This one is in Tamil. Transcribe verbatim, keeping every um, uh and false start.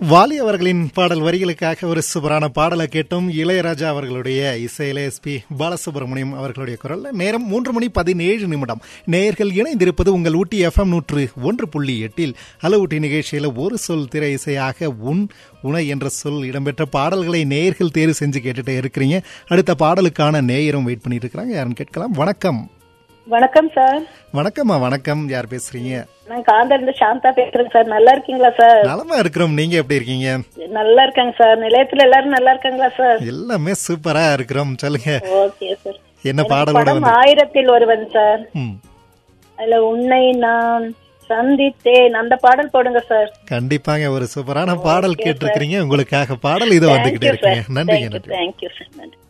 வாலி அவர்களின் பாடல் வரிகளுக்காக ஒரு சூப்பரான பாடலை கேட்டோம். இளையராஜா அவர்களுடைய இசையில எஸ் பி பாலசுப்ரமணியம் அவர்களுடைய குரல்ல. நேரம் மூன்று மணி பதினேழு நிமிடம். நேயர்கள் இணைந்திருப்பது உங்கள் ஊட்டி எஃப்எம் நூற்று ஒன்று புள்ளி எட்டில் ஹலோ ஊட்டி நிகழ்ச்சியில ஒரு சொல் திரை இசையாக உன் உணை என்ற சொல் இடம்பெற்ற பாடல்களை நேயர்கள் தேர்வு செஞ்சு கேட்டுட்டே இருக்கிறீங்க. அடுத்த பாடலுக்கான நேயரும் வெயிட் பண்ணிட்டு இருக்கிறாங்க. யாருன்னு கேட்கலாம். வணக்கம். வணக்கம் சார். வணக்கம்மா. வணக்கம். யார் பேசுறீங்க? நான் காந்தா இருந்து சாந்தா பேசுறேன் சார். நல்லா இருக்கீங்களா சார்? நலமா இருக்கிறோம். நீங்க எப்படி இருக்கீங்க? நல்லா இருக்காங்க சார். நிலையத்துல எல்லாரும் நல்லா இருக்காங்களா சார்? எல்லாமே சூப்பரா இருக்கிறோம். சொல்லுங்க. Okay sir. என்ன பாடலோட? ஆயிரத்தில் ஒருவன் சார். அதுல உன்னை நான் சந்தித்தேன் அந்த பாடல் போடுங்க சார். கண்டிப்பாங்க. ஒரு சூப்பரான பாடல் கேட்டிருக்கிறீங்க. உங்களுக்காக பாடல் இதோ வந்துகிட்டே இருக்கீங்க. நன்றி. Thank you sir. நன்றி.